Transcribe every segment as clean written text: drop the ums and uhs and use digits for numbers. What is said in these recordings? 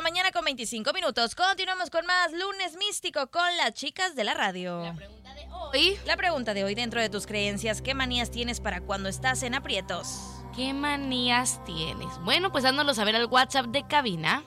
la mañana con 25 minutos. Continuamos con más Lunes Místico con las chicas de la radio. La pregunta de hoy, dentro de tus creencias, ¿qué manías tienes para cuando estás en aprietos? ¿Qué manías tienes? Bueno, pues dándonos a ver al WhatsApp de cabina.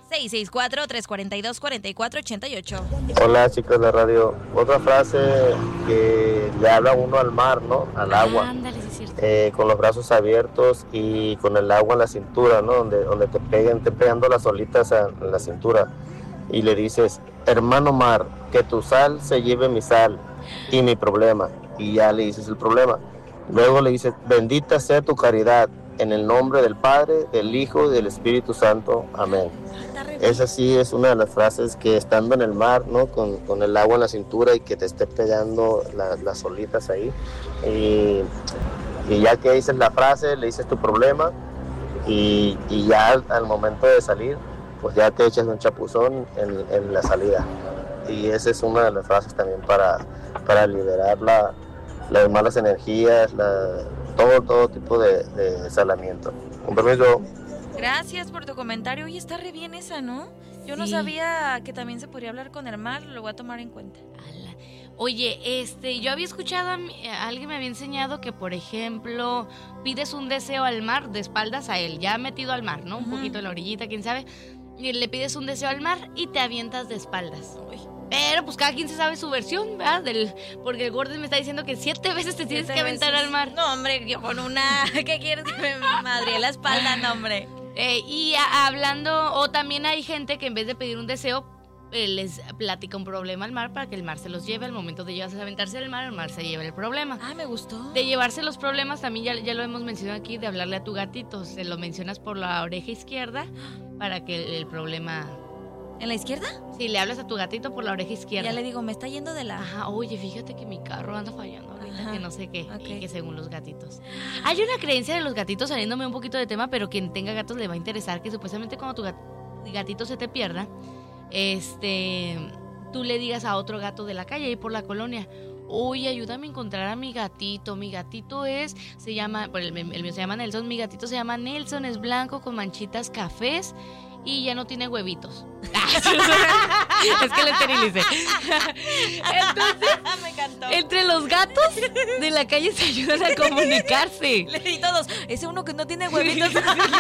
664-342-4488. Hola, chicos de la radio. Otra frase que le habla uno al mar, ¿no? Al agua. Ándale, sí es cierto. Con los brazos abiertos y con el agua en la cintura, ¿no? Donde te pegando las olitas en la cintura. Y le dices, hermano mar, que tu sal se lleve mi sal y mi problema. Y ya le dices el problema. Luego le dices, bendita sea tu caridad, en el nombre del Padre, del Hijo y del Espíritu Santo. Amén. Esa sí es una de las frases que estando en el mar, ¿no? Con el agua en la cintura y que te esté pegando las olitas ahí. Y ya que dices la frase, le dices tu problema y ya al momento de salir, pues ya te echas un chapuzón en la salida. Y esa es una de las frases también para liberar las malas energías, todo tipo de salamiento. Un permiso. Gracias por tu comentario. Oye, está re bien esa, ¿no? Yo no Sí. sabía que también se podría hablar con el mar, lo voy a tomar en cuenta. Oye, yo había escuchado, alguien me había enseñado que, por ejemplo, pides un deseo al mar de espaldas a él, ya metido al mar, ¿no? Un poquito en la orillita, quién sabe. Y le pides un deseo al mar y te avientas de espaldas. Pero pues cada quien se sabe su versión, ¿verdad? Porque el Gordon me está diciendo que 7 veces te tienes que aventar al mar. No, hombre, yo con una... ¿Qué quieres que me madre la espalda? No, hombre. Hablando, o también hay gente que en vez de pedir un deseo, les platica un problema al mar para que el mar se los lleve. Al momento de llevarse a aventarse al mar, el mar se lleva el problema. Ah, me gustó. De llevarse los problemas, también ya lo hemos mencionado aquí, de hablarle a tu gatito. Se lo mencionas por la oreja izquierda para que el problema... ¿En la izquierda? Sí, le hablas a tu gatito por la oreja izquierda. Ya le digo, me está yendo de la... Ajá, oye, fíjate que mi carro anda fallando ahorita, Ajá, que no sé qué, okay. y que según los gatitos. Hay una creencia de los gatitos, saliéndome un poquito de tema, pero quien tenga gatos le va a interesar, que supuestamente cuando tu gatito se te pierda, tú le digas a otro gato de la calle ahí por la colonia, oye, ayúdame a encontrar a mi gatito se llama, el mío se llama Nelson, mi gatito se llama Nelson, es blanco con manchitas cafés y ya no tiene huevitos. Es que lo esterilicé. Entonces, me encantó. entre los gatos de la calle se ayudan a comunicarse. Y todos, ese uno que no tiene huevitos. No,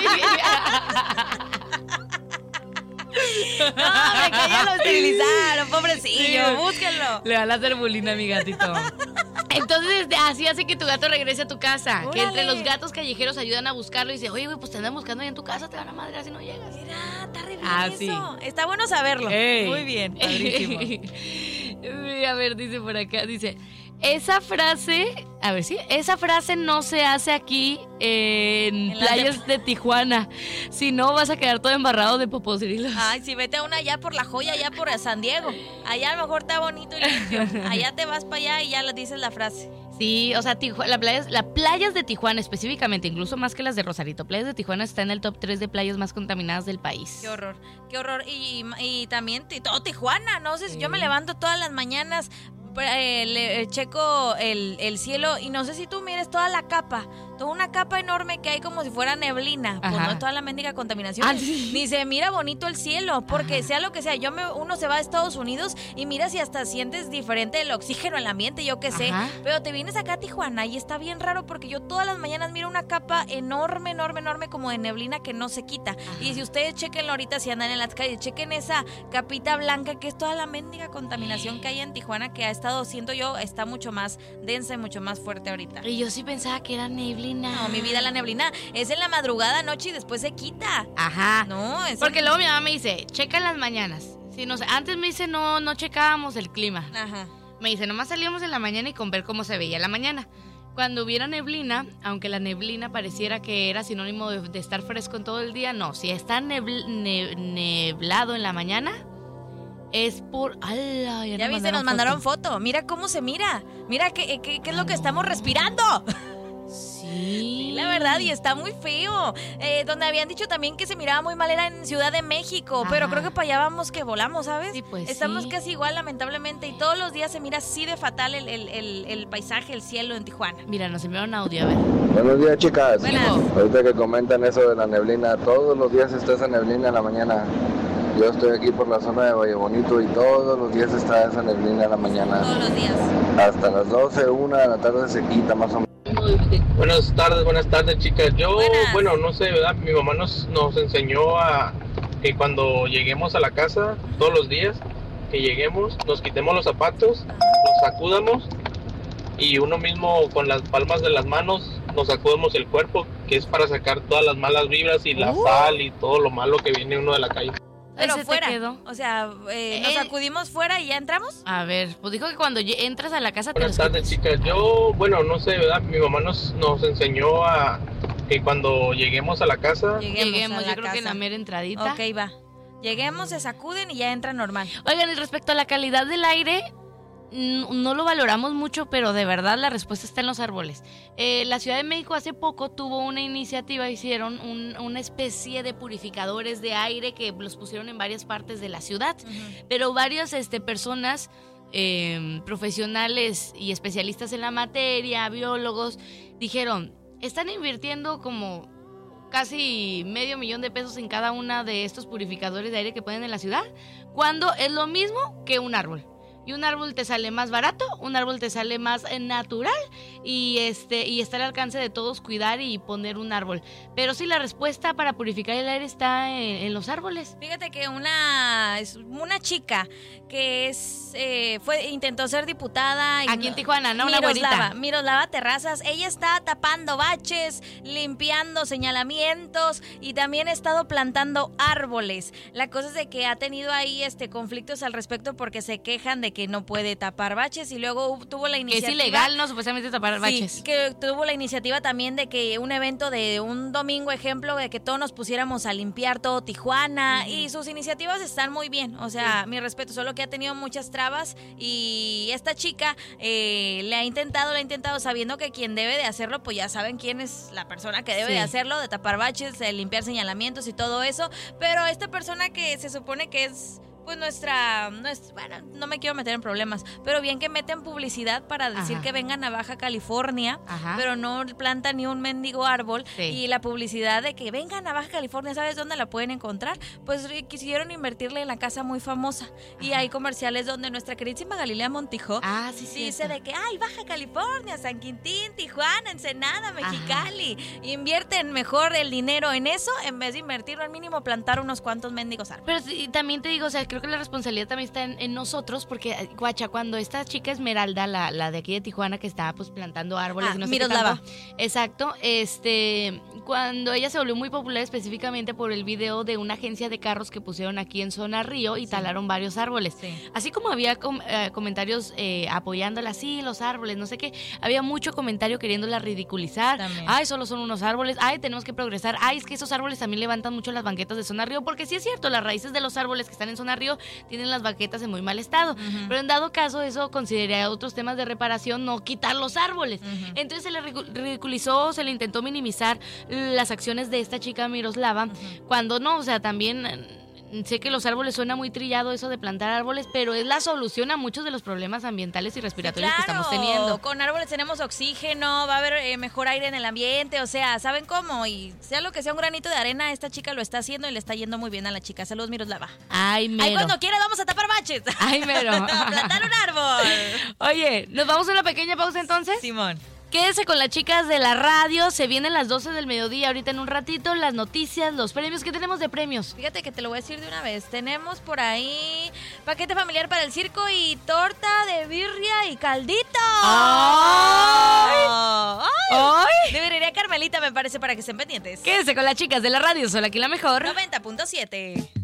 me que ya lo esterilizaron, pobrecillo, Sí. búsquenlo. Le van a hacer bullying a mi gatito. Entonces, así hace que tu gato regrese a tu casa. ¡Órale! Que entre los gatos callejeros ayudan a buscarlo y dicen, oye, güey, pues te andan buscando ahí en tu casa, te van a madrear si no llegas. Mira, está re bien Ah, eso. sí. Está bueno saberlo. Ey. Muy bien, padrísimo. A ver, dice por acá, dice, esa frase no se hace aquí en playas de Tijuana. Si no, vas a quedar todo embarrado de popodrilos. Ay, si vete a una allá por La Joya, allá por San Diego. Allá a lo mejor está bonito y limpio. Allá te vas para allá y ya le dices la frase. Sí, o sea, las playas de Tijuana específicamente, incluso más que las de Rosarito, playas de Tijuana está en el top 3 de playas más contaminadas del país. Qué horror, qué horror. Y también todo Tijuana, no sé si yo me levanto todas las mañanas, checo el cielo y no sé si tú mires toda la capa, toda una capa enorme que hay como si fuera neblina. Pues Ajá. no es toda la mendiga contaminación. Ah, sí. Ni se mira bonito el cielo, porque Ajá. sea lo que sea, uno se va a Estados Unidos y miras y hasta sientes diferente el oxígeno, el ambiente, yo qué sé. Ajá. Pero te vienes acá a Tijuana y está bien raro porque yo todas las mañanas miro una capa enorme como de neblina que no se quita. Ajá. Y si ustedes chequenlo ahorita, si andan en las calles, chequen esa capita blanca que es toda la mendiga contaminación que hay en Tijuana, que ha estado, siento yo, está mucho más densa y mucho más fuerte ahorita. Y yo sí pensaba que era neblina. No, mi vida, la neblina es en la madrugada, noche y después se quita. Ajá. No, es Porque luego mi mamá me dice, checa en las mañanas. Sí, no sé, antes me dice, no checábamos el clima. Ajá. Me dice, nomás salíamos en la mañana y con ver cómo se veía la mañana. Cuando hubiera neblina, aunque la neblina pareciera que era sinónimo de estar fresco en todo el día, no. Si está neblado en la mañana, es por... ¡Ala! Ya viste, nos mandaron foto. Mira cómo se mira. Mira qué es lo que estamos respirando. Sí, La verdad, y está muy feo. Donde habían dicho también que se miraba muy mal era en Ciudad de México. Ajá. Pero creo que para allá vamos que volamos, ¿sabes? Sí, pues estamos sí. casi igual, lamentablemente. Y todos los días se mira así de fatal el paisaje, el cielo en Tijuana. Mira, nos enviaron audio, a ver. Buenos días, chicas. Buenas. Ahorita que comentan eso de la neblina, todos los días está esa neblina en la mañana. Yo estoy aquí por la zona de Valle Bonito y todos los días está esa neblina en la mañana. Todos los días. Hasta las 12, 1 de la tarde se quita más o menos. Buenas tardes, chicas. Bueno, no sé, ¿verdad? Mi mamá nos enseñó a que cuando lleguemos a la casa, todos los días que lleguemos, nos quitemos los zapatos, los sacudamos y uno mismo con las palmas de las manos nos sacudamos el cuerpo, que es para sacar todas las malas vibras y la sal y todo lo malo que viene uno de la calle. Pero fuera, o sea, ¿nos sacudimos fuera y ya entramos? A ver, pues dijo que cuando entras a la casa te Buenas tardes, chicas. No sé, ¿verdad? Mi mamá nos enseñó a que cuando lleguemos a la casa... Lleguemos, yo creo que en la mera entradita. Ok, va. Lleguemos, se sacuden y ya entran normal. Oigan, y respecto a la calidad del aire... No lo valoramos mucho, pero de verdad la respuesta está en los árboles. La Ciudad de México hace poco tuvo una iniciativa, hicieron una especie de purificadores de aire que los pusieron en varias partes de la ciudad, pero varias personas profesionales y especialistas en la materia, biólogos, dijeron, están invirtiendo como casi $500,000 en cada una de estos purificadores de aire que ponen en la ciudad, cuando es lo mismo que un árbol. Y un árbol te sale más barato, un árbol te sale más natural y está al alcance de todos cuidar y poner un árbol. Pero sí, la respuesta para purificar el aire está en los árboles. Fíjate que una chica que intentó ser diputada aquí en Tijuana, ¿no? Una güerita. Miroslava Terrazas, ella está tapando baches, limpiando señalamientos y también ha estado plantando árboles. La cosa es de que ha tenido ahí conflictos al respecto porque se quejan de que no puede tapar baches y luego tuvo la iniciativa... Es ilegal, ¿no? Supuestamente tapar baches. Sí, que tuvo la iniciativa también de que un evento de un domingo, ejemplo, de que todos nos pusiéramos a limpiar todo Tijuana y sus iniciativas están muy bien, o sea, mi respeto, solo que ha tenido muchas trabas y esta chica le ha intentado sabiendo que quien debe de hacerlo, pues ya saben quién es la persona que debe de hacerlo, de tapar baches, de limpiar señalamientos y todo eso, pero esta persona que se supone que es... Pues bueno, no me quiero meter en problemas, pero bien que meten publicidad para decir que vengan a Baja California, pero no plantan ni un mendigo árbol, y la publicidad de que vengan a Baja California, ¿sabes dónde la pueden encontrar? Pues quisieron invertirle en la casa muy famosa, y hay comerciales donde nuestra queridísima Galilea Montijo dice de que, ay, Baja California, San Quintín, Tijuana, Ensenada, Mexicali, invierten mejor el dinero en eso, en vez de invertirlo al mínimo plantar unos cuantos mendigos árboles. Pero sí, también te digo, o sea, creo que la responsabilidad también está en nosotros, porque, guacha, cuando esta chica Esmeralda, la de aquí de Tijuana, que estaba pues plantando árboles y no sé qué tanto, exacto, cuando ella se volvió muy popular específicamente por el video de una agencia de carros que pusieron aquí en Zona Río y talaron varios árboles. Así como había comentarios apoyándola, sí, los árboles, no sé qué, había mucho comentario queriéndola ridiculizar. También. Ay, solo son unos árboles, ay, tenemos que progresar, ay, es que esos árboles también levantan mucho las banquetas de Zona Río, porque sí es cierto, las raíces de los árboles que están en Zona Río tienen las banquetas en muy mal estado, pero en dado caso eso consideraría otros temas de reparación, no quitar los árboles. Entonces se le ridiculizó, se le intentó minimizar las acciones de esta chica Miroslava, cuando no, o sea, también... Sé que los árboles suena muy trillado eso de plantar árboles, pero es la solución a muchos de los problemas ambientales y respiratorios que estamos teniendo. Con árboles tenemos oxígeno, va a haber mejor aire en el ambiente, o sea, ¿saben cómo? Y sea lo que sea un granito de arena, esta chica lo está haciendo y le está yendo muy bien a la chica. Saludos, Miroslava. Ay, mero. Ay, cuando quiera vamos a tapar baches. Ay, mero. Plantar un árbol. Oye, ¿nos vamos a una pequeña pausa entonces? Simón. Quédese con las chicas de la radio, se vienen las 12 del mediodía, ahorita en un ratito, las noticias, los premios. ¿Qué tenemos de premios? Fíjate que te lo voy a decir de una vez. Tenemos por ahí paquete familiar para el circo y torta de birria y caldito. ¡Ay! ¡Ay! Debería Carmelita, me parece, para que estén pendientes. Quédese con las chicas de la radio, solo aquí la mejor. 90.7.